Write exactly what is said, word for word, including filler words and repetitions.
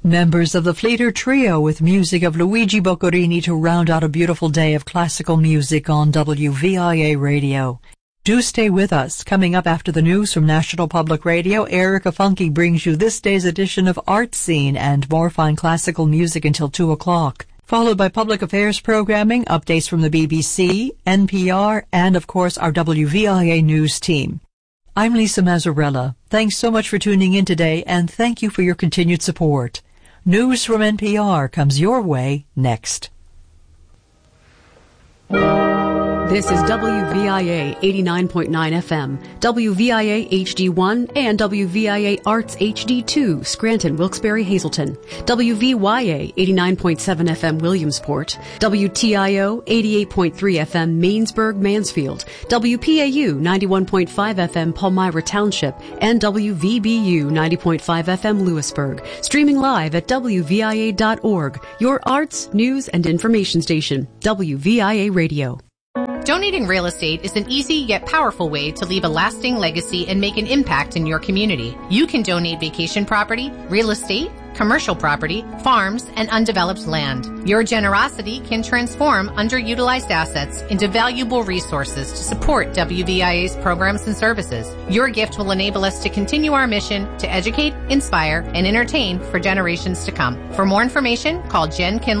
Members of the Fleeter Trio with music of Luigi Boccherini to round out a beautiful day of classical music on W V I A Radio. Do stay with us. Coming up after the news from National Public Radio, Erica Funky brings you this day's edition of Art Scene and more fine classical music until two o'clock. Followed by public affairs programming, updates from the B B C, N P R, and of course our W V I A news team. I'm Lisa Mazzarella. Thanks so much for tuning in today, and thank you for your continued support. News from N P R comes your way next. This is W V I A eighty-nine point nine F M, W V I A H D one, and W V I A Arts H D two, Scranton, Wilkes-Barre, Hazleton, W V Y A eighty-nine point seven F M, Williamsport, W T I O eighty-eight point three F M, Mainsburg, Mansfield, W P A U ninety-one point five F M, Palmyra Township, and W V B U ninety point five F M, Lewisburg. Streaming live at W V I A dot org, your arts, news, and information station, W V I A Radio. Donating real estate is an easy yet powerful way to leave a lasting legacy and make an impact in your community. You can donate vacation property, real estate, commercial property, farms, and undeveloped land. Your generosity can transform underutilized assets into valuable resources to support W V I A's programs and services. Your gift will enable us to continue our mission to educate, inspire, and entertain for generations to come. For more information, call Jen Kinley